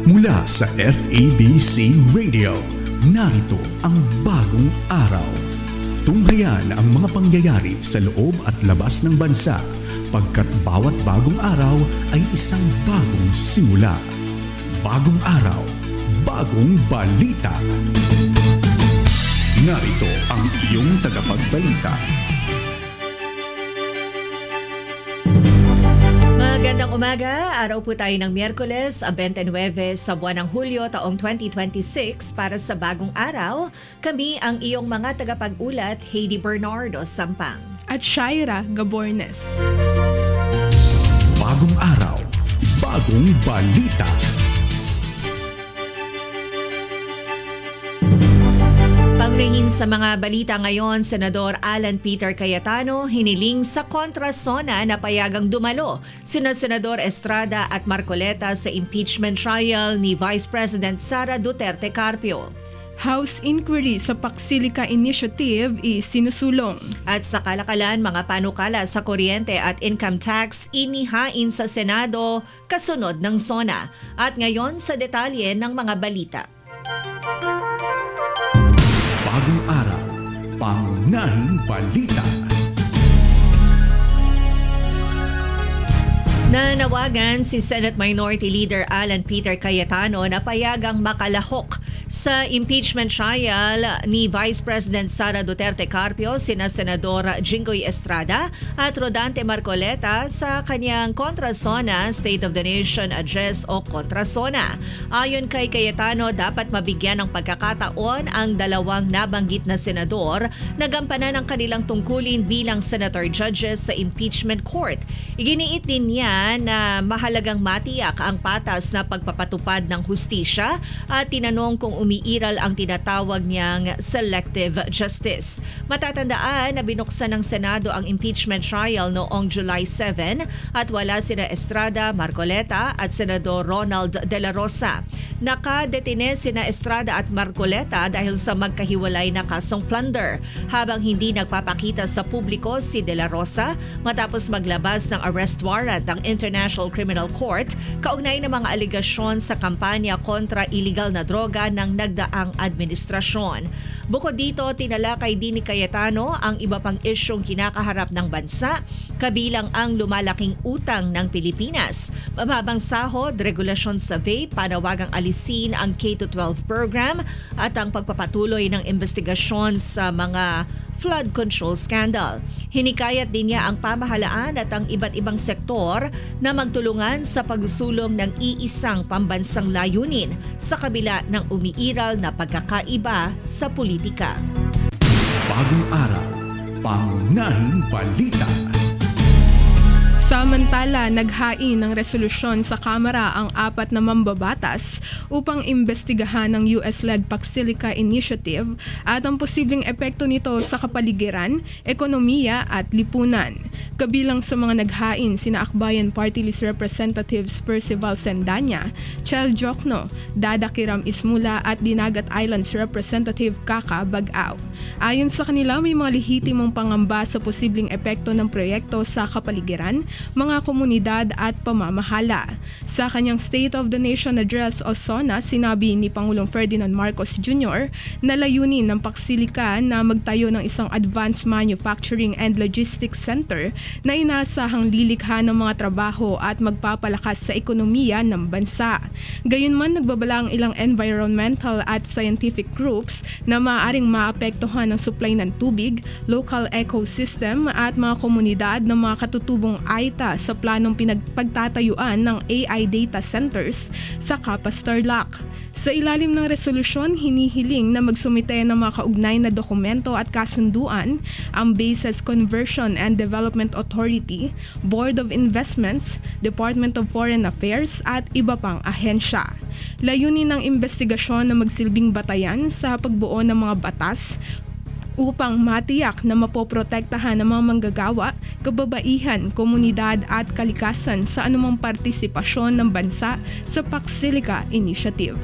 Mula sa FEBC Radio, narito ang bagong araw. Tunghayan ang mga pangyayari sa loob at labas ng bansa, pagkat bawat bagong araw ay isang bagong simula. Bagong araw, bagong balita. Narito ang iyong tagapagbalita. Magandang umaga, araw po tayo ng Miyerkules, 29 sa buwan ng Hulyo taong 2026 para sa bagong araw. Kami ang iyong mga tagapag-ulat, Heidi Bernardo Sampang at Shaira Gabornes. Bagong araw, bagong balita. Pangrehin sa mga balita ngayon, Senador Alan Peter Cayetano hiniling sa kontrasona na payagang dumalo sina Senador Estrada at Marcoleta sa impeachment trial ni Vice President Sara Duterte Carpio. House inquiry sa Paksilica Initiative isinusulong. At sa kalakalan, mga panukala sa kuryente at income tax inihain sa Senado kasunod ng SONA. At ngayon sa detalye ng mga balita. Bagong araw, pangunahing balita. Nanawagan si Senate Minority Leader Alan Peter Cayetano na payagang makalahok sa impeachment trial ni Vice President Sara Duterte Carpio sina Senador Jinggoy Estrada at Rodante Marcoleta sa kanyang kontrasona State of the Nation Address o kontrasona. Ayon kay Cayetano, dapat mabigyan ng pagkakataon ang dalawang nabanggit na senador na gampanan ang kanilang tungkulin bilang senator judges sa impeachment court. Iginiit din niya na mahalagang matiyak ang patas na pagpapatupad ng hustisya at tinanong kung umiiral ang tinatawag niyang selective justice. Matatandaan na binuksan ng Senado ang impeachment trial noong July 7 at wala sina Estrada, Marcoleta at Senador Ronald De La Rosa. Nakadetine sina Estrada at Marcoleta dahil sa magkahiwalay na kasong plunder, habang hindi nagpapakita sa publiko si De La Rosa matapos maglabas ng arrest warrant ng International Criminal Court kaugnay ng mga aligasyon sa kampanya kontra illegal na droga ng nagdaang administrasyon. Bukod dito, tinalakay din ni Cayetano ang iba pang isyong kinakaharap ng bansa, kabilang ang lumalaking utang ng Pilipinas, mababang sahod, regulasyon sa vape, panawagang alisin ang K-12 program at ang pagpapatuloy ng investigasyon sa mga flood control scandal. Hinikayat din niya ang pamahalaan at ang iba't ibang sektor na magtulungan sa pagsulong ng iisang pambansang layunin sa kabila ng umiiral na pagkakaiba sa politika. Bagong araw, pangunahing balita. Samantala, naghain ng resolusyon sa Kamara ang 4 na mambabatas upang imbestigahan ng US-led Paksilica Initiative at ang posibleng epekto nito sa kapaligiran, ekonomiya at lipunan. Kabilang sa mga naghain sina Akbayan Party List Representatives Percival Sendanya, Chel Jokno, Dada Kiram Ismula at Dinagat Islands Representative Kaka Bag-aw. Ayon sa kanila, may mga lehitimong pangamba sa posibleng epekto ng proyekto sa kapaligiran, mga komunidad at pamamahala. Sa kanyang State of the Nation Address o SONA, sinabi ni Pangulong Ferdinand Marcos Jr. na layunin ng Paksilica na magtayo ng isang advanced manufacturing and logistics center na inaasahang lilikha ng mga trabaho at magpapalakas sa ekonomiya ng bansa. Gayunman, nagbabala ang ilang environmental at scientific groups na maaaring maapektuhan ng supply ng tubig, local ecosystem at mga komunidad ng mga katutubong AITA sa planong pagtatayuan ng AI data centers sa Capas Tarlac. Sa ilalim ng resolusyon, hinihiling na magsumite ng mga kaugnay na dokumento at kasunduan ang Bases Conversion and Development Authority, Board of Investments, Department of Foreign Affairs at iba pang ahensya. Layunin ng investigasyon na magsilbing batayan sa pagbuo ng mga batas upang matiyak na mapoprotektahan ng mga manggagawa, kababaihan, komunidad at kalikasan sa anumang partisipasyon ng bansa sa Paksilica Initiative.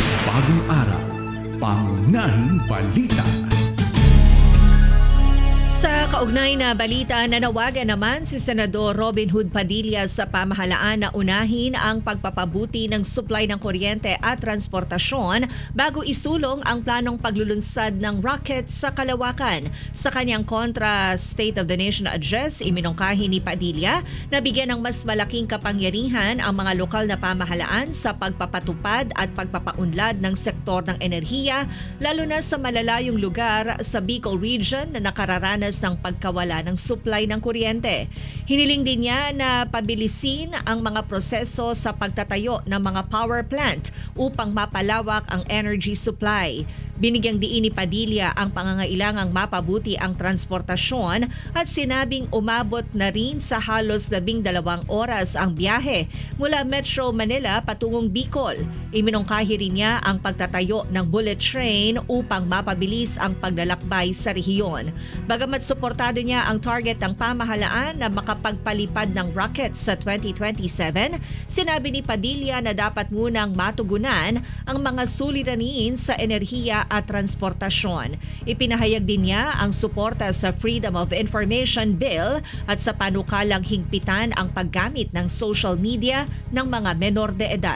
Bagong araw, pangunahing balita. Sa kaugnay na balita, nanawagan naman si Senador Robin Hood Padilla sa pamahalaan na unahin ang pagpapabuti ng supply ng kuryente at transportasyon bago isulong ang planong paglulunsad ng rocket sa Kalawakan. Sa kanyang kontra State of the Nation address, iminungkahi ni Padilla na bigyan ng mas malaking kapangyarihan ang mga lokal na pamahalaan sa pagpapatupad at pagpapaunlad ng sektor ng enerhiya, lalo na sa malalayong lugar sa Bicol Region na nakararanas ng pagkawala ng supply ng kuryente. Hiniling din niya na pabilisin ang mga proseso sa pagtatayo ng mga power plant upang mapalawak ang energy supply. Binigyang diin ni Padilla ang pangangailangang mapabuti ang transportasyon at sinabing umabot na rin sa halos 12 oras ang biyahe mula Metro Manila patungong Bicol. Iminungkahi rin niya ang pagtatayo ng bullet train upang mapabilis ang paglalakbay sa rehiyon. Bagamat suportado niya ang target ng pamahalaan na makapagpalipad ng rockets sa 2027, sinabi ni Padilla na dapat munang matugunan ang mga suliranin sa enerhiya at transportasyon. Ipinahayag din niya ang suporta sa Freedom of Information Bill at sa panukalang higpitan ang paggamit ng social media ng mga menor de edad.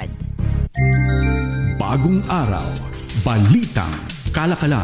Bagong araw, balitang kalakalan.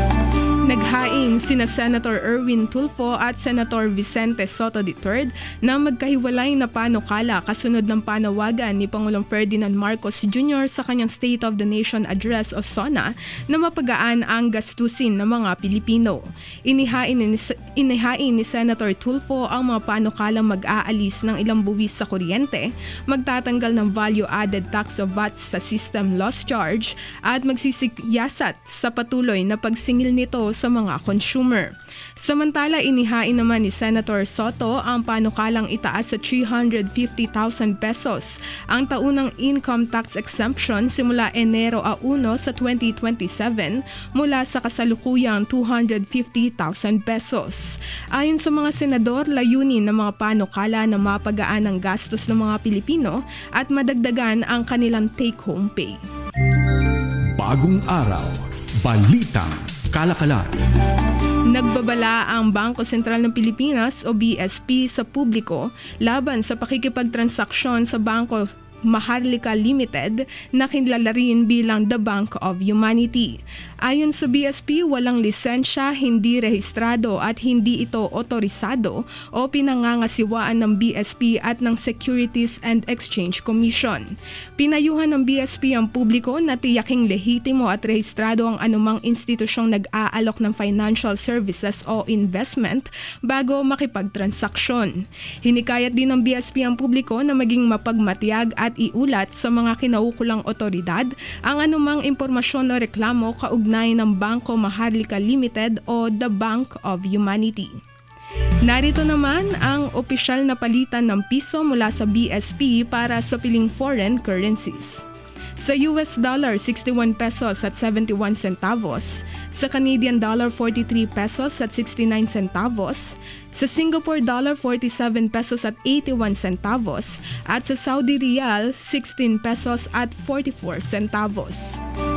Naghain sina Senator Erwin Tulfo at Senator Vicente Soto III na magkahiwalay na panukala kasunod ng panawagan ni Pangulong Ferdinand Marcos Jr. sa kanyang State of the Nation Address o SONA na mapagaan ang gastusin ng mga Pilipino. Inihain ni Senator Tulfo ang mga panukalang mag-aalis ng ilang buwis sa kuryente, magtatanggal ng value-added tax o VAT sa system loss charge at magsisigyasat sa patuloy na pagsingil nito sa mga consumer. Samantala, inihain naman ni Senator Soto ang panukalang itaas sa 350,000 pesos ang taunang income tax exemption simula Enero 1 sa 2027 mula sa kasalukuyang 250,000 pesos. Ayon sa mga senador, layunin ng mga panukala na mapagaan ang gastos ng mga Pilipino at madagdagan ang kanilang take-home pay. Bagong araw, balitang kalakalan. Nagbabala ang Bangko Sentral ng Pilipinas o BSP sa publiko laban sa pakikipagtransaksyon sa Bangko Maharlika Limited na kilala rin bilang The Bank of Humanity. Ayon sa BSP, walang lisensya, hindi rehistrado at hindi ito otorisado o pinangangasiwaan ng BSP at ng Securities and Exchange Commission. Pinayuhan ng BSP ang publiko na tiyaking lehitimo at rehistrado ang anumang institusyong nag-aalok ng financial services o investment bago makipagtransaksyon. Hinikayat din ng BSP ang publiko na maging mapagmatiyag at iulat sa mga kinaukulang otoridad ang anumang impormasyon o reklamo kaugnay ng Bangko Maharlika Limited o The Bank of Humanity. Narito naman ang opisyal na palitan ng piso mula sa BSP para sa piling foreign currencies. Sa US dollar, 61 pesos at 71 centavos. Sa Canadian dollar, 43 pesos at 69 centavos. Sa Singapore dollar, 47 pesos at 81 centavos. At sa Saudi Riyal, 16 pesos at 44 centavos.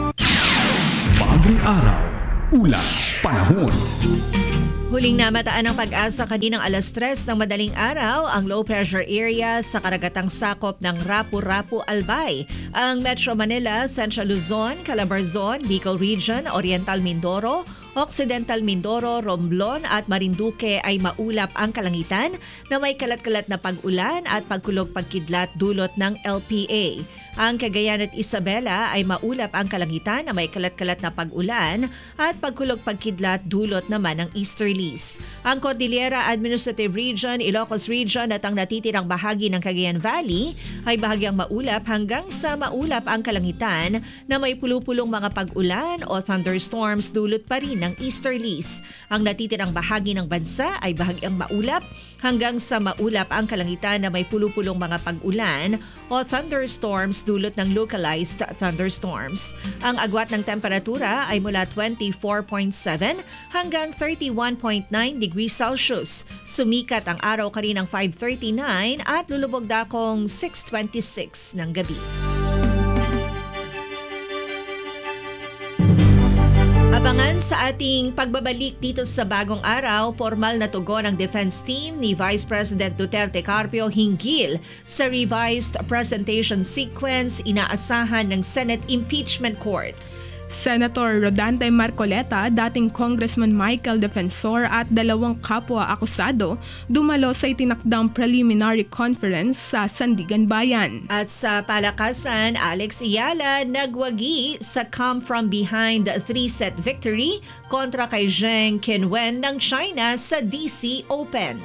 Bagong araw, ulat panahon. Huling namataan ng Pag-asa kaninang alas 3 ng madaling araw ang low pressure area sa karagatang sakop ng Rapu-Rapu, Albay. Ang Metro Manila, Central Luzon, Calabarzon, Bicol Region, Oriental Mindoro, Occidental Mindoro, Romblon at Marinduque ay maulap ang kalangitan na may kalat-kalat na pag-ulan at pagkulog-pagkidlat dulot ng LPA. Ang Cagayan at Isabela ay maulap ang kalangitan na may kalat-kalat na pag-ulan at pagkulog-pagkidlat dulot naman ng easterlies. Ang Cordillera Administrative Region, Ilocos Region at ang natitirang bahagi ng Cagayan Valley ay bahagyang maulap hanggang sa maulap ang kalangitan na may pulupulong mga pag-ulan o thunderstorms dulot pa rin ng easterlies. Ang natitirang bahagi ng bansa ay bahagyang maulap hanggang sa maulap ang kalangitan na may pulupulong mga pag-ulan o thunderstorms dulot ng localized thunderstorms. Ang agwat ng temperatura ay mula 24.7 hanggang 31.9 degrees Celsius. Sumikat ang araw kaninang 5:39 at lulubog dakong 6:26 ng gabi. Abangan sa ating pagbabalik dito sa Bagong Araw, formal na tugon ang defense team ni Vice President Duterte Carpio hinggil sa revised presentation sequence inaasahan ng Senate Impeachment Court. Senator Rodante Marcoleta, dating Congressman Michael Defensor at dalawang kapwa akusado dumalo sa itinakdang preliminary conference sa Sandigan Bayan. At sa palakasan, Alex Iyala nagwagi sa come from behind 3-set victory kontra kay Zheng Qinwen ng China sa DC Open.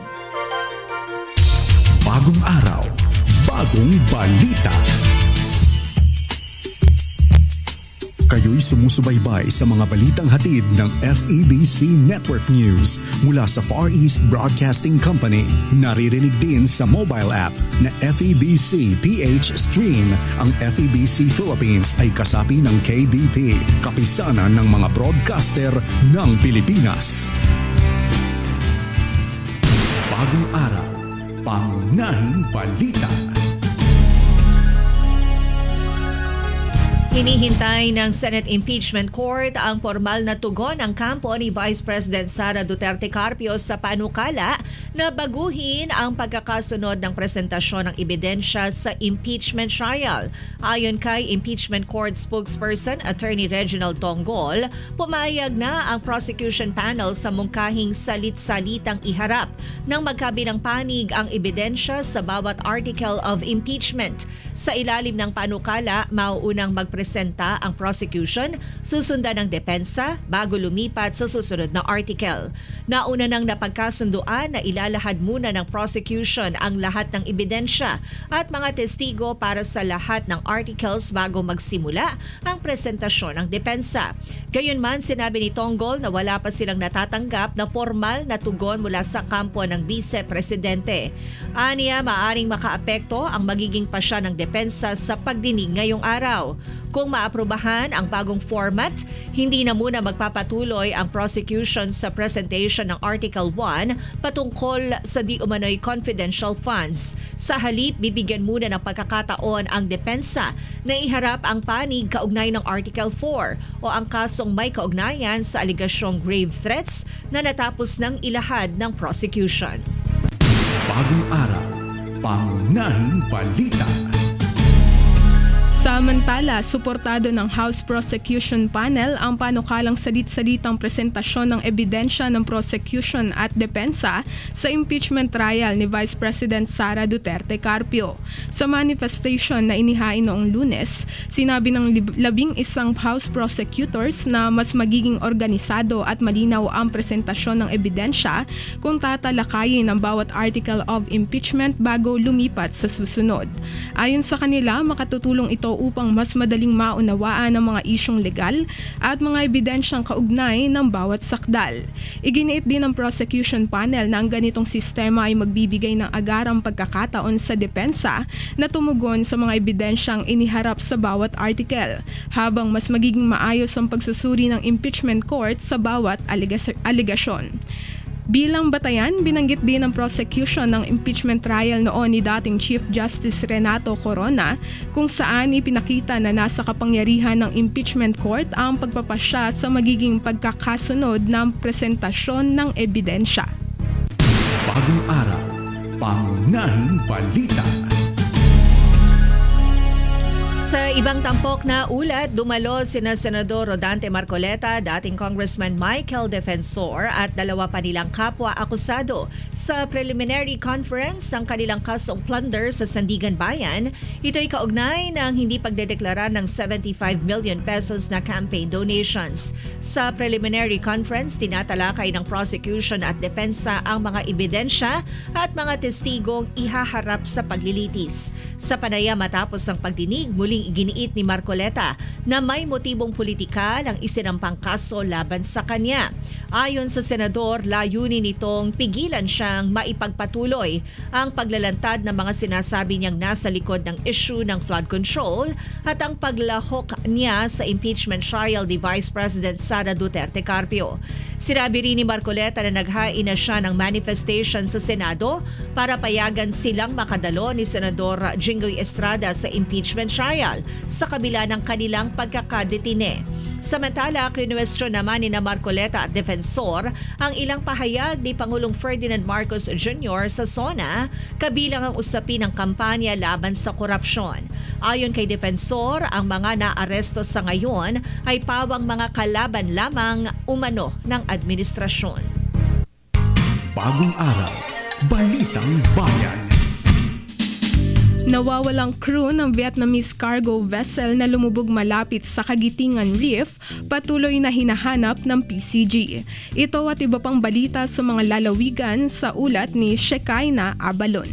Bagong araw, bagong balita. Kayo'y sumusubaybay sa mga balitang hatid ng FEBC Network News mula sa Far East Broadcasting Company. Naririnig din sa mobile app na FEBC PH Stream. Ang FEBC Philippines ay kasapi ng KBP, kapisanan ng mga broadcaster ng Pilipinas. Bagong araw, pangunahing balita. Hinihintay ng Senate Impeachment Court ang formal na tugon ng kampo ni Vice President Sara Duterte Carpio sa panukala na baguhin ang pagkakasunod ng presentasyon ng ebidensya sa impeachment trial. Ayon kay Impeachment Court spokesperson Attorney Reginald Tonggol, pumayag na ang prosecution panel sa mungkahing salit-salitang iharap ng magkabilang panig ang ebidensya sa bawat article of impeachment. Sa ilalim ng panukala, mauunang magpresenta ang prosecution, susundan ng depensa bago lumipat sa susunod na article. Nauna nang napagkasunduan na ilalahad muna ng prosecution ang lahat ng ebidensya at mga testigo para sa lahat ng articles bago magsimula ang presentasyon ng depensa. Gayunman, sinabi ni Tonggol na wala pa silang natatanggap na formal na tugon mula sa kampo ng Vice-Presidente. Aniya, maaring makaapekto ang magiging pasya ng depensa sa pagdinig ngayong araw. Kung maaprubahan ang bagong format, hindi na muna magpapatuloy ang prosecution sa presentation ng Article 1 patungkol sa di umano'y confidential funds. Sa halip, bibigyan muna ng pagkakataon ang depensa na iharap ang panig kaugnay ng Article 4 o ang kasong may kaugnayan sa aligasyong grave threats na natapos ng ilahad ng prosecution. Bagong araw, pangunahing balita. Samantala, suportado ng House Prosecution Panel ang panukalang salit-salitang presentasyon ng ebidensya ng prosecution at depensa sa impeachment trial ni Vice President Sara Duterte Carpio. Sa manifestation na inihain noong Lunes, sinabi ng 11 House prosecutors na mas magiging organisado at malinaw ang presentasyon ng ebidensya kung tatalakayin ang bawat article of impeachment bago lumipat sa susunod. Ayon sa kanila, makatutulong ito upang mas madaling maunawaan ang mga isyong legal at mga ebidensyang kaugnay ng bawat sakdal. Iginiit din ng prosecution panel na ang ganitong sistema ay magbibigay ng agarang pagkakataon sa depensa na tumugon sa mga ebidensyang iniharap sa bawat article, habang mas magiging maayos ang pagsusuri ng impeachment court sa bawat aligasyon. Bilang batayan, binanggit din ng prosecution ng impeachment trial noon ni dating Chief Justice Renato Corona kung saan ipinakita na nasa kapangyarihan ng impeachment court ang pagpapasya sa magiging pagkakasunod ng presentasyon ng ebidensya. Bagong araw, pangunahing balita. Sa ibang tampok na ulat, dumalo sina Senador Rodante Marcoleta, dating Congressman Michael Defensor at dalawa pa nilang kapwa akusado sa preliminary conference ng kanilang kasong plunder sa Sandigan Bayan. Ito'y kaugnay ng hindi pagdedeklara ng 75 million pesos na campaign donations. Sa preliminary conference, tinatalakay ng prosecution at depensa ang mga ebidensya at mga testigong ihaharap sa paglilitis. Sa panaya matapos ang pagdinig, muling iginiit ni Marcoleta na may motibong politikal ang isinampang kaso laban sa kanya. Ayon sa senador, layunin nitong pigilan siyang maipagpatuloy ang paglalantad ng mga sinasabi niyang nasa likod ng issue ng flood control at ang paglahok niya sa impeachment trial ni Vice President Sara Duterte Carpio. Sinabi rin ni Marcoleta na naghain na siya ng manifestation sa Senado para payagan silang makadalo ni Senador Jinggoy Estrada sa impeachment trial sa kabila ng kanilang pagkakadetine. Samantala, kinuwestiyon naman ni Marcoleta at Defensor ang ilang pahayag ni Pangulong Ferdinand Marcos Jr. sa SONA kabilang ang usapin ng kampanya laban sa korupsyon. Ayon kay Defensor, ang mga naaresto sa ngayon ay pawang mga kalaban lamang umano ng administrasyon. Bagong araw, Balitang Bayan. Nawawalang crew ng Vietnamese cargo vessel na lumubog malapit sa Kagitingan Reef patuloy na hinahanap ng PCG. Ito at iba pang balita sa mga lalawigan sa ulat ni Shekinah Abalon.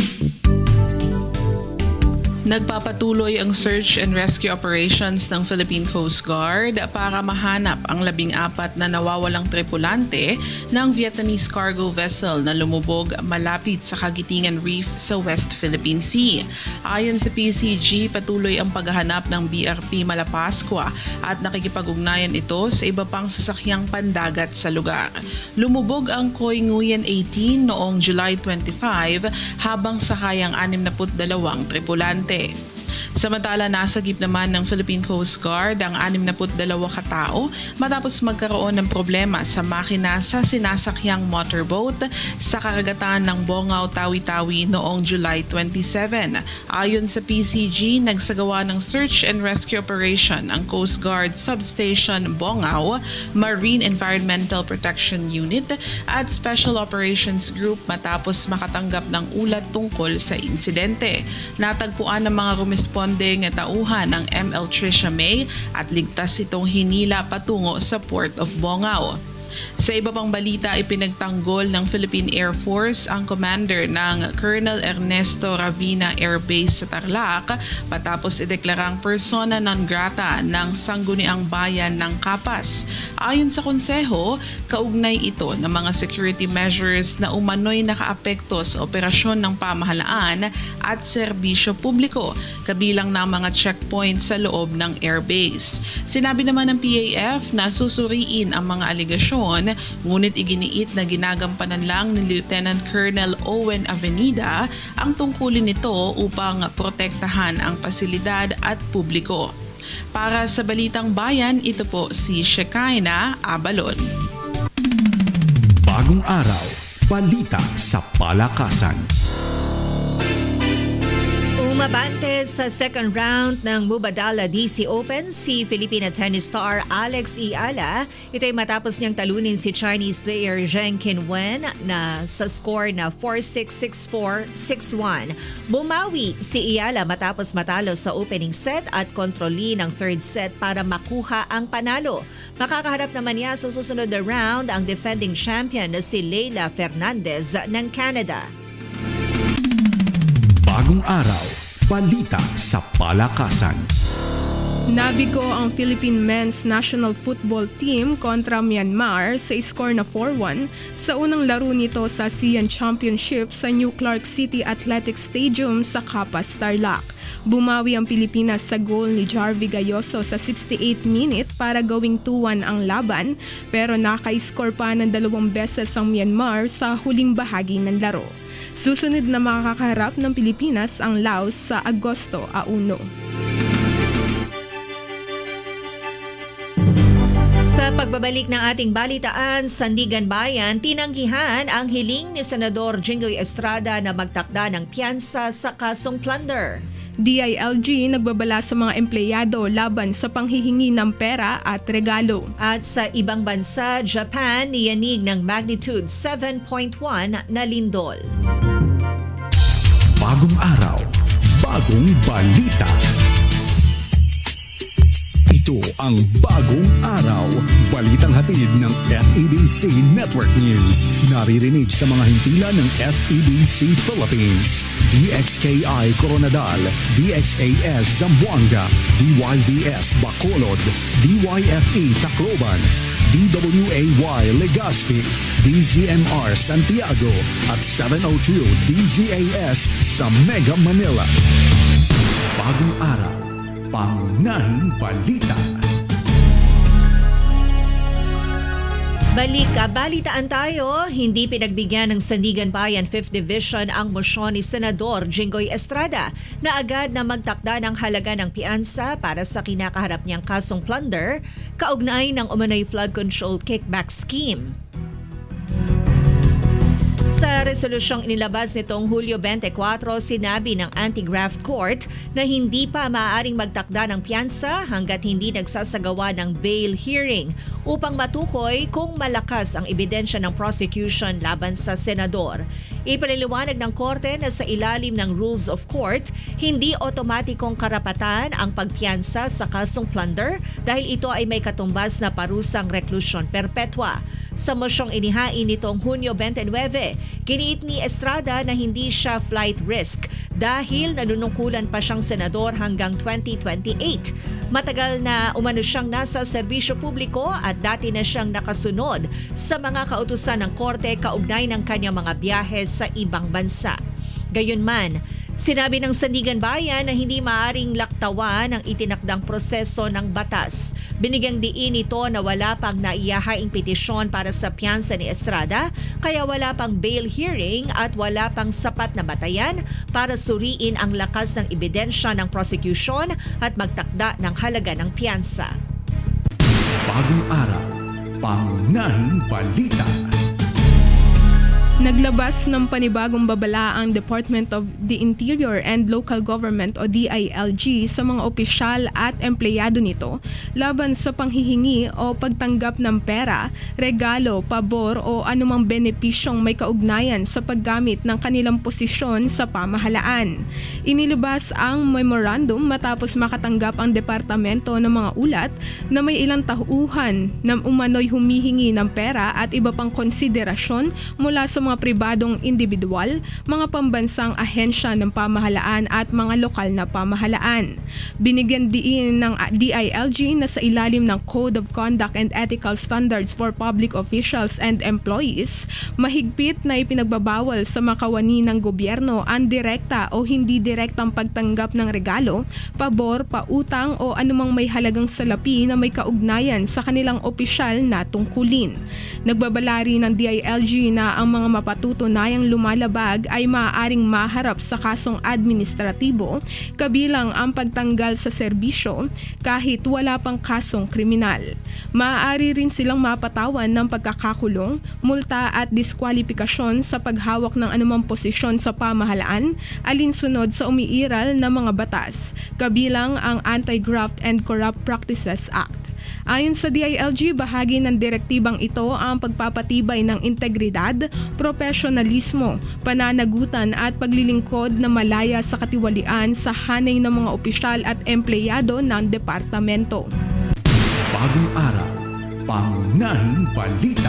Nagpapatuloy ang search and rescue operations ng Philippine Coast Guard para mahanap ang 14 na nawawalang tripulante ng Vietnamese cargo vessel na lumubog malapit sa Kagitingan Reef sa West Philippine Sea. Ayon sa PCG, patuloy ang paghahanap ng BRP Malapascua at nakikipag-ugnayan ito sa iba pang sasakyang pandagat sa lugar. Lumubog ang Koi Nguyen 18 noong July 25 habang sakay ang 62 tripulante. Samantala, nasagip naman ng Philippine Coast Guard ang 62 katao matapos magkaroon ng problema sa makina sa sinasakyang motorboat sa karagatan ng Bongao, Tawi-Tawi noong July 27. Ayon sa PCG, nagsagawa ng search and rescue operation ang Coast Guard Substation Bongao, Marine Environmental Protection Unit at Special Operations Group matapos makatanggap ng ulat tungkol sa insidente. Natagpuan ng mga rumesponding tauhan ng ML Tricia May at ligtas itong hinila patungo sa Port of Bongao. Sa iba pang balita, ipinagtanggol ng Philippine Air Force ang commander ng Colonel Ernesto Ravina Air Base sa Tarlac patapos ideklarang persona non grata ng sangguniang bayan ng Capas. Ayon sa konseho, kaugnay ito ng mga security measures na umano'y nakaapekto sa operasyon ng pamahalaan at serbisyo publiko, kabilang ng mga checkpoints sa loob ng airbase. Sinabi naman ng PAF na susuriin ang mga aligasyon, ngunit iginiit na ginagampanan lang ni Lieutenant Colonel Owen Avenida ang tungkulin nito upang protektahan ang pasilidad at publiko. Para sa Balitang Bayan, ito po si Shekinah Abalon. Bagong araw, balita sa palakasan. Umabante sa second round ng Mubadala DC Open si Filipina tennis star Alex Eala. Ito'y matapos niyang talunin si Chinese player Zheng Qinwen na sa score na 4-6, 6-4, 6-1. Bumawi si Eala matapos matalo sa opening set at kontroli ng third set para makuha ang panalo. Makakaharap naman niya sa susunod na round ang defending champion na si Leila Fernandez ng Canada. Bagong araw, balita sa palakasan. Nabigo ang Philippine Men's National Football Team kontra Myanmar sa score na 4-1 sa unang laro nito sa ASEAN Championship sa New Clark City Athletic Stadium sa Capas, Tarlac. Bumawi ang Pilipinas sa goal ni Jarvie Gayoso sa 68th minute para gawing 2-1 ang laban, pero naka-score pa ng 2 beses ang Myanmar sa huling bahagi ng laro. Susunod na makakaharap ng Pilipinas ang Laos sa Agosto 1. Sa pagbabalik ng ating balitaan, Sandigan Bayan, tinanggihan ang hiling ni Senador Jinggoy Estrada na magtakda ng piyansa sa kasong plunder. DILG nagbabala sa mga empleyado laban sa panghihingi ng pera at regalo. At sa ibang bansa, Japan, niyanig ng magnitude 7.1 na lindol. Bagong araw, bagong balita. Ito ang Bagong Araw, balitang hatid ng FEBC Network News. Naririnig sa mga himpilan ng FEBC Philippines, DXKI Coronadal, DXAS Zamboanga, DYVS Bacolod, DYFE Tacloban, DWAY Legazpi, DZMR Santiago at 702 DZAS sa Mega Manila. Bagong Araw, pangunahing balita. Balitaan tayo, hindi pinagbigyan ng Sandigan Bayan 5th Division ang mosyon ni Senador Jinggoy Estrada na agad na magtakda ng halaga ng piyansa para sa kinakaharap niyang kasong plunder kaugnay ng umano'y flood control kickback scheme. Sa resolusyong inilabas nitong Hulyo 24, sinabi ng Anti-Graft Court na hindi pa maaaring magtakda ng piyansa hanggat hindi nagsasagawa ng bail hearing upang matukoy kung malakas ang ebidensya ng prosecution laban sa senador. Ipaliliwanag ng korte na sa ilalim ng Rules of Court, hindi otomatikong karapatan ang pagpiyansa sa kasong plunder dahil ito ay may katumbas na parusang reklusyon perpetua. Sa mosyong inihain nitong Hunyo 29, giniit ni Estrada na hindi siya flight risk dahil nanunungkulan pa siyang senador hanggang 2028. Matagal na umano siyang nasa serbisyo publiko at dati na siyang nakasunod sa mga kautusan ng korte kaugnay ng kanyang mga biyahe sa ibang bansa. Gayunman, sinabi ng Sandigan Bayan na hindi maaring laktawan ang itinakdang proseso ng batas. Binigyang diin ito na wala pang naiyahaing petisyon para sa piyansa ni Estrada, kaya wala pang bail hearing at wala pang sapat na batayan para suriin ang lakas ng ebidensya ng prosecution at magtakda ng halaga ng piyansa. Bagong araw, pangunahing balita. Naglabas ng panibagong babala ang Department of the Interior and Local Government o DILG sa mga opisyal at empleyado nito laban sa panghihingi o pagtanggap ng pera, regalo, pabor o anumang benepisyong may kaugnayan sa paggamit ng kanilang posisyon sa pamahalaan. Inilabas ang memorandum matapos makatanggap ang departamento ng mga ulat na may ilang tauhan na umano'y humihingi ng pera at iba pang konsiderasyon mula sa mga pribadong individual, mga pambansang ahensya ng pamahalaan at mga lokal na pamahalaan. Binigyan diin ng DILG na sa ilalim ng Code of Conduct and Ethical Standards for Public Officials and Employees, mahigpit na ipinagbabawal sa makawani ng gobyerno ang direkta o hindi direktang pagtanggap ng regalo, pabor, pautang o anumang may halagang salapi na may kaugnayan sa kanilang opisyal na tungkulin. Nagbabala rin ng DILG na ang mga mapatutunayang lumalabag ay maaaring maharap sa kasong administratibo kabilang ang pagtanggal sa serbisyo kahit wala pang kasong kriminal. Maaari rin silang mapatawan ng pagkakakulong, multa at diskwalifikasyon sa paghawak ng anumang posisyon sa pamahalaan alinsunod sa umiiral na mga batas, kabilang ang Anti-Graft and Corrupt Practices Act. Ayon sa DILG, bahagi ng direktibang ito ang pagpapatibay ng integridad, profesionalismo, pananagutan at paglilingkod na malaya sa katiwalian sa hanay ng mga opisyal at empleyado ng departamento. Bagong araw, pangunahing balita.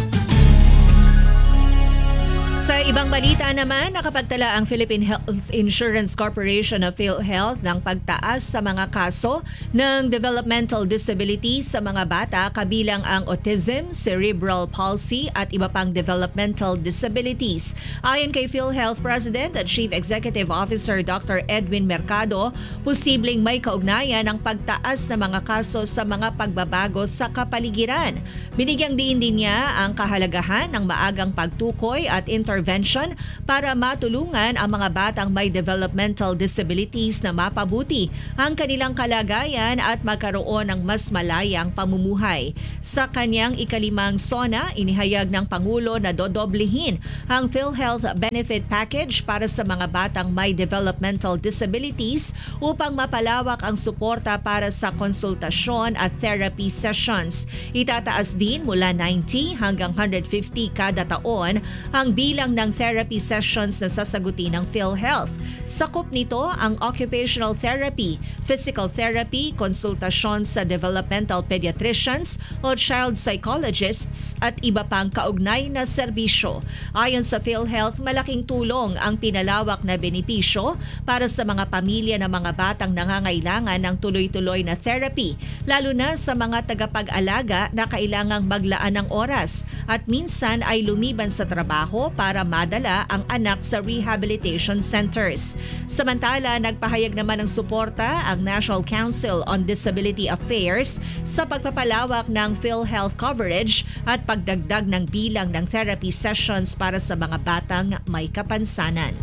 Sa ibang balita naman, nakapagtala ang Philippine Health Insurance Corporation of PhilHealth ng pagtaas sa mga kaso ng developmental disabilities sa mga bata kabilang ang autism, cerebral palsy at iba pang developmental disabilities. Ayon kay PhilHealth President at Chief Executive Officer Dr. Edwin Mercado, posibleng may kaugnayan ang pagtaas ng mga kaso sa mga pagbabago sa kapaligiran. Binigyang diin din niya ang kahalagahan ng maagang pagtukoy at intervention para matulungan ang mga batang may developmental disabilities na mapabuti ang kanilang kalagayan at magkaroon ng mas malayang pamumuhay. Sa kanyang ikalimang SONA, inihayag ng Pangulo na dodoblehin ang PhilHealth Benefit Package para sa mga batang may developmental disabilities upang mapalawak ang suporta para sa konsultasyon at therapy sessions. Itataas din mula 90 hanggang 150 kada taon ang bilang ng therapy sessions na sasagutin ng PhilHealth. Sakop nito ang occupational therapy, physical therapy, konsultasyon sa developmental pediatricians o child psychologists at iba pang kaugnay na serbisyo. Ayon sa PhilHealth, malaking tulong ang pinalawak na benepisyo para sa mga pamilya ng mga batang nangangailangan ng tuloy-tuloy na therapy, lalo na sa mga tagapag-alaga na kailangang maglaan ng oras at minsan ay lumiban sa trabaho para madala ang anak sa rehabilitation centers. Philippines. Samantala, nagpahayag naman ng suporta ang National Council on Disability Affairs sa pagpapalawak ng PhilHealth coverage at pagdagdag ng bilang ng therapy sessions para sa mga batang may kapansanan.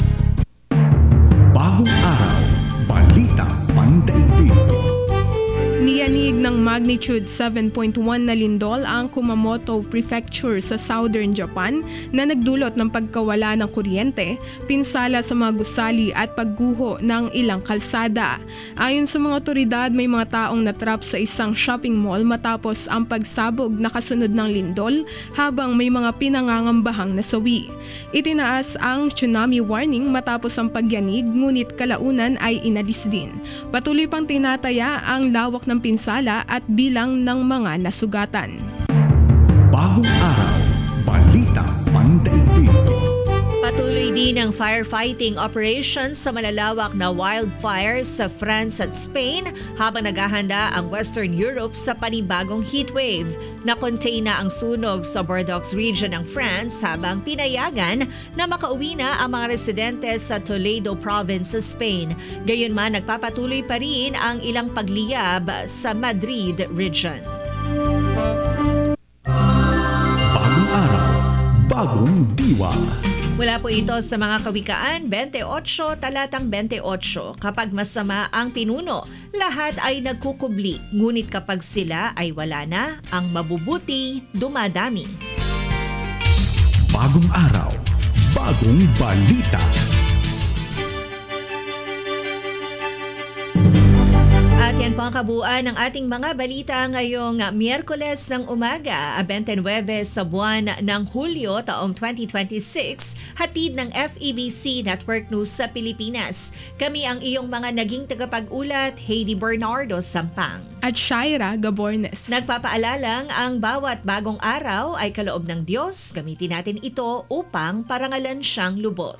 Bagong araw, balita pandaigdig. Niyanig ng magnitude 7.1 na lindol ang Kumamoto Prefecture sa southern Japan na nagdulot ng pagkawala ng kuryente, pinsala sa mga gusali at pagguho ng ilang kalsada. Ayon sa mga otoridad, may mga taong natrap sa isang shopping mall matapos ang pagsabog na kasunod ng lindol habang may mga pinangangambahang nasawi. Itinaas ang tsunami warning matapos ang pagyanig, ngunit kalaunan ay inalis din. Patuloy pang tinataya ang lawak ng pinsala at bilang ng mga nasugatan. Bagong araw, balita pandaigdig. Patuloy din ang firefighting operations sa malalawak na wildfires sa France at Spain habang naghahanda ang Western Europe sa panibagong heatwave. Na-contain na ang sunog sa Bordeaux region ng France habang pinayagan na makauwi na ang mga residente sa Toledo province sa Spain. Gayunman, nagpapatuloy pa rin ang ilang pagliyab sa Madrid region. Bagong araw, bagong diwa. Mula po ito sa mga kawikaan, 28, talatang 28. Kapag masama ang pinuno, lahat ay nagkukubli. Ngunit kapag sila ay wala na, ang mabubuti dumadami. Bagong araw, bagong balita. At yan po ang kabuuan ng ating mga balita ngayong Miyerkules ng umaga, 29 sa buwan ng Hulyo taong 2026, hatid ng FEBC Network News sa Pilipinas. Kami ang iyong mga naging tagapag-ulat, Heidi Bernardo Sampang. At Shaira Gabornes. Nagpapaalalang ang bawat bagong araw ay kaloob ng Diyos. Gamitin natin ito upang parangalan siyang lubos.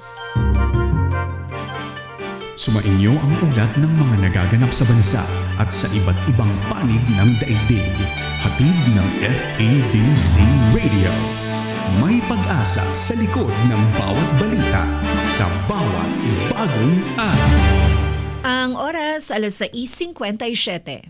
Sumainyo ang ulat ng mga nagaganap sa bansa at sa iba't ibang panig ng daigdig. Hatid ng FEBC Radio. May pag-asa sa likod ng bawat balita sa bawat bagong araw. Ang oras, 6:57.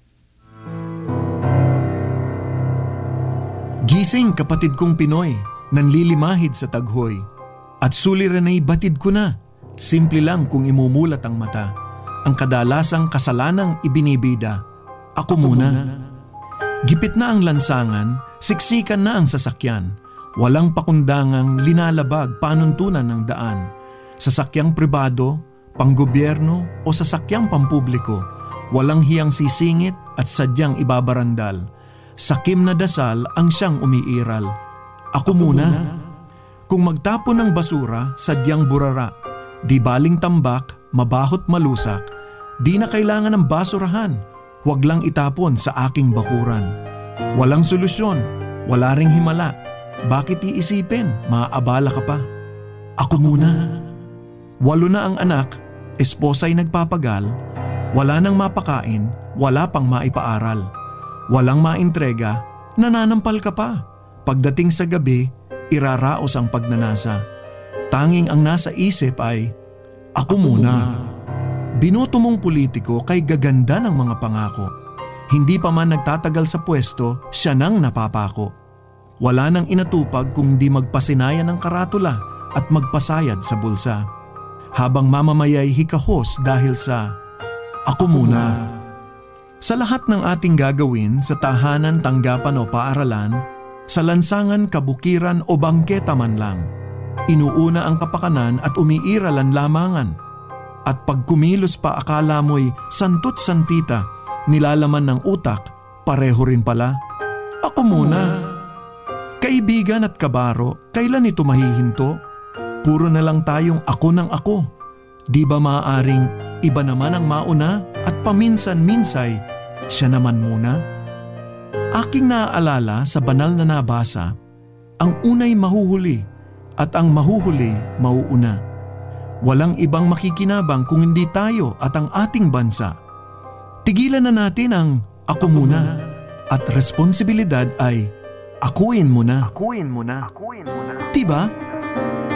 Gising kapatid kong Pinoy, nanlilimahid sa taghoy. At suliran ay batid ko na. Simple lang kung imumulat ang mata. Ang kadalasang kasalanang ibinibida. Ako muna. Gipit na ang lansangan, siksikan na ang sasakyan. Walang pakundangang linalabag panuntunan ng daan. Sasakyang pribado, panggobyerno o sasakyang pampubliko. Walang hiyang sisingit at sadyang ibabarandal. Sakim na dasal ang siyang umiiral. Ako muna. Kung magtapon ng basura, sadyang burara. Di baling tambak, mabahot malusak. Di na kailangan ng basurahan. Huwag lang itapon sa aking bakuran. Walang solusyon, wala ring himala. Bakit iisipin? Maaabala ka pa. Ako muna. 8 na ang anak, esposa'y nagpapagal. Wala nang mapakain, wala pang maipaaral. Walang maintrega, nananampal ka pa. Pagdating sa gabi, iraraos ang pagnanasa. Tanging ang nasa isip ay, ako muna. Binoto mong politiko kay gaganda ng mga pangako. Hindi pa man nagtatagal sa pwesto, siya nang napapako. Wala nang inatupag kung di magpasinaya ng karatula at magpasayad sa bulsa. Habang mamamayay hikahos dahil sa, ako muna. Sa lahat ng ating gagawin sa tahanan, tanggapan o paaralan, sa lansangan, kabukiran o bangketa man lang, inuuna ang kapakanan at umiiral ang lamangan. At pag kumilos pa akala mo'y santot santita, nilalaman ng utak, pareho rin pala. Ako muna. Kaibigan at kabaro, kailan ito mahihinto? Puro na lang tayong ako ng ako. Di ba maaaring iba naman ang mauna at paminsan-minsay, siya naman muna? Aking naaalala sa banal na nabasa, ang unay mahuhuli at ang mahuhuli mauuna. Walang ibang makikinabang kung hindi tayo at ang ating bansa. Tigilan na natin ang ako muna at responsibilidad ay akuin mo na. Akuin mo na. Akuin mo na. Diba?